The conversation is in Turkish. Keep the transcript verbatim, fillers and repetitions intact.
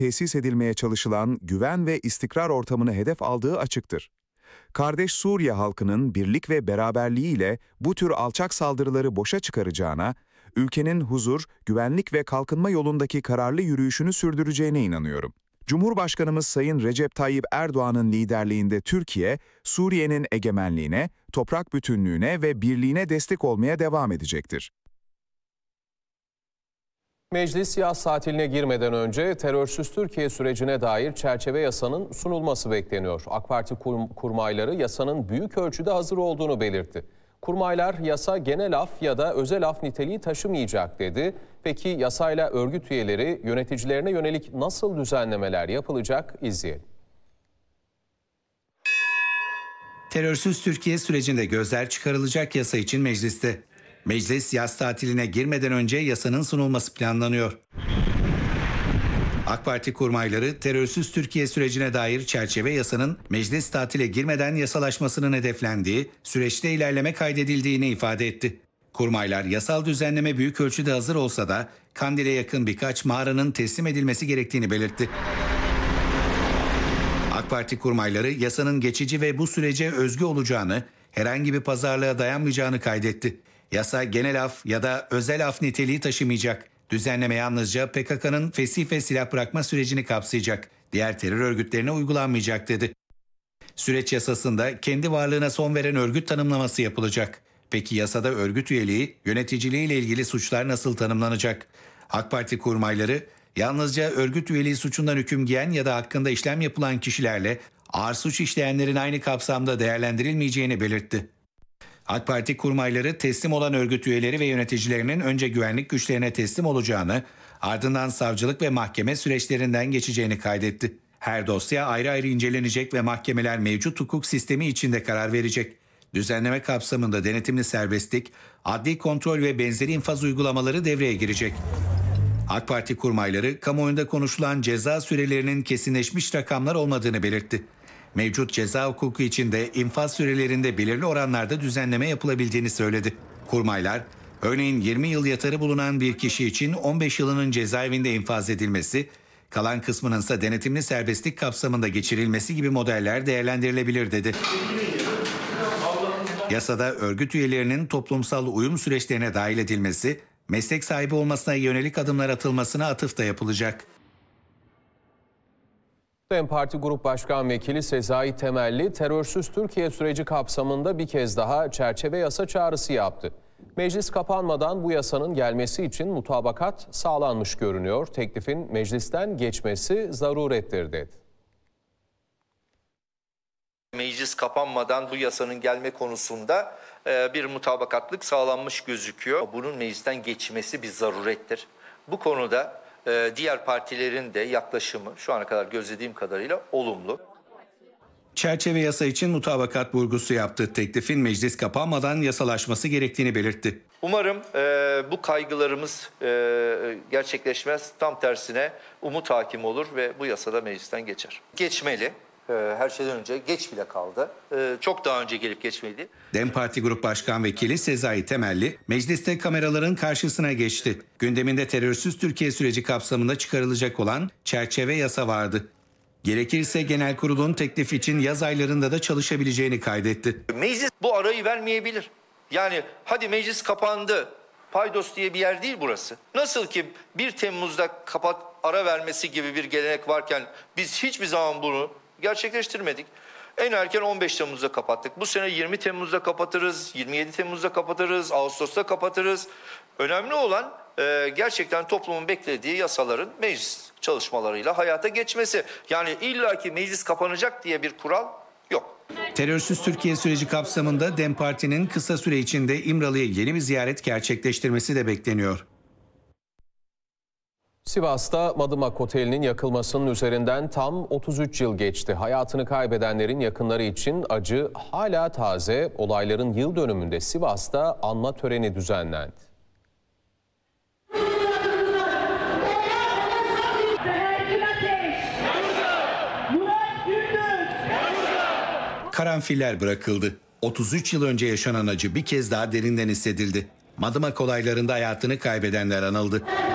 tesis edilmeye çalışılan güven ve istikrar ortamını hedef aldığı açıktır. Kardeş Suriye halkının birlik ve beraberliğiyle bu tür alçak saldırıları boşa çıkaracağına, ülkenin huzur, güvenlik ve kalkınma yolundaki kararlı yürüyüşünü sürdüreceğine inanıyorum. Cumhurbaşkanımız Sayın Recep Tayyip Erdoğan'ın liderliğinde Türkiye, Suriye'nin egemenliğine, toprak bütünlüğüne ve birliğine destek olmaya devam edecektir. Meclis yaz tatiline girmeden önce terörsüz Türkiye sürecine dair çerçeve yasanın sunulması bekleniyor. AK Parti kurmayları yasanın büyük ölçüde hazır olduğunu belirtti. Kurmaylar yasa genel af ya da özel af niteliği taşımayacak dedi. Peki yasayla örgüt üyeleri yöneticilerine yönelik nasıl düzenlemeler yapılacak izleyelim. Terörsüz Türkiye sürecinde gözler çıkarılacak yasa için mecliste. Meclis yaz tatiline girmeden önce yasanın sunulması planlanıyor. AK Parti kurmayları terörsüz Türkiye sürecine dair çerçeve yasanın meclis tatile girmeden yasalaşmasının hedeflendiği süreçte ilerleme kaydedildiğini ifade etti. Kurmaylar yasal düzenleme büyük ölçüde hazır olsa da Kandil'e yakın birkaç mağaranın teslim edilmesi gerektiğini belirtti. AK Parti kurmayları yasanın geçici ve bu sürece özgü olacağını, herhangi bir pazarlığa dayanmayacağını kaydetti. Yasa genel af ya da özel af niteliği taşımayacak. Düzenleme yalnızca P K K'nın fesih ve silah bırakma sürecini kapsayacak. Diğer terör örgütlerine uygulanmayacak dedi. Süreç yasasında kendi varlığına son veren örgüt tanımlaması yapılacak. Peki yasada örgüt üyeliği, yöneticiliği ile ilgili suçlar nasıl tanımlanacak? AK Parti kurmayları yalnızca örgüt üyeliği suçundan hüküm giyen ya da hakkında işlem yapılan kişilerle ağır suç işleyenlerin aynı kapsamda değerlendirilmeyeceğini belirtti. AK Parti kurmayları teslim olan örgüt üyeleri ve yöneticilerinin önce güvenlik güçlerine teslim olacağını, ardından savcılık ve mahkeme süreçlerinden geçeceğini kaydetti. Her dosya ayrı ayrı incelenecek ve mahkemeler mevcut hukuk sistemi içinde karar verecek. Düzenleme kapsamında denetimli serbestlik, adli kontrol ve benzeri infaz uygulamaları devreye girecek. AK Parti kurmayları kamuoyunda konuşulan ceza sürelerinin kesinleşmiş rakamlar olmadığını belirtti. Mevcut ceza hukuku içinde infaz sürelerinde belirli oranlarda düzenleme yapılabildiğini söyledi. Kurmaylar, örneğin yirmi yıl yatarı bulunan bir kişi için on beş yılının cezaevinde infaz edilmesi, kalan kısmının ise denetimli serbestlik kapsamında geçirilmesi gibi modeller değerlendirilebilir dedi. Yasada örgüt üyelerinin toplumsal uyum süreçlerine dahil edilmesi, meslek sahibi olmasına yönelik adımlar atılmasına atıfta yapılacak. DEM Parti Grup Başkan Vekili Sezai Temelli, terörsüz Türkiye süreci kapsamında bir kez daha çerçeve yasa çağrısı yaptı. Meclis kapanmadan bu yasanın gelmesi için mutabakat sağlanmış görünüyor. Teklifin meclisten geçmesi zarurettir dedi. Meclis kapanmadan bu yasanın gelme konusunda bir mutabakatlık sağlanmış gözüküyor. Bunun meclisten geçmesi bir zarurettir. Bu konuda diğer partilerin de yaklaşımı şu ana kadar gözlediğim kadarıyla olumlu. Çerçeve yasa için mutabakat vurgusu yaptı. Teklifin meclis kapanmadan yasalaşması gerektiğini belirtti. Umarım e, bu kaygılarımız e, gerçekleşmez. Tam tersine umut hakim olur ve bu yasada meclisten geçer. Geçmeli. Her şeyden önce geç bile kaldı. Çok daha önce gelip geçmedi. DEM Parti Grup Başkan Vekili Sezai Temelli mecliste kameraların karşısına geçti. Gündeminde terörsüz Türkiye süreci kapsamında çıkarılacak olan çerçeve yasa vardı. Gerekirse genel kurulun teklif için yaz aylarında da çalışabileceğini kaydetti. Meclis bu arayı vermeyebilir. Yani hadi meclis kapandı. Paydos diye bir yer değil burası. Nasıl ki bir Temmuz'da kapat ara vermesi gibi bir gelenek varken biz hiçbir zaman bunu gerçekleştirmedik. En erken on beş Temmuz'da kapattık. Bu sene yirmi Temmuz'da kapatırız, yirmi yedi Temmuz'da kapatırız, Ağustos'ta kapatırız. Önemli olan e, gerçekten toplumun beklediği yasaların meclis çalışmalarıyla hayata geçmesi. Yani illaki meclis kapanacak diye bir kural yok. Terörsüz Türkiye süreci kapsamında DEM Parti'nin kısa süre içinde İmralı'ya yeni bir ziyaret gerçekleştirmesi de bekleniyor. Sivas'ta Madımak Oteli'nin yakılmasının üzerinden tam otuz üç yıl geçti. Hayatını kaybedenlerin yakınları için acı hala taze. Olayların yıl dönümünde Sivas'ta anma töreni düzenlendi. Karanfiller bırakıldı. otuz üç yıl önce yaşanan acı bir kez daha derinden hissedildi. Madımak olaylarında hayatını kaybedenler anıldı.